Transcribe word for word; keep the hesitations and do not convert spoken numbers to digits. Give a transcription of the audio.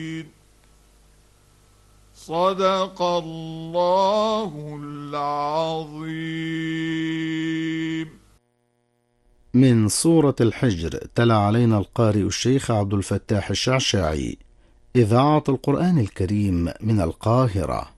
صدق الله العظيم. من سورة الحجر تلا علينا القارئ الشيخ عبد الفتاح الشعشاعي. إذاعة القرآن الكريم من القاهرة.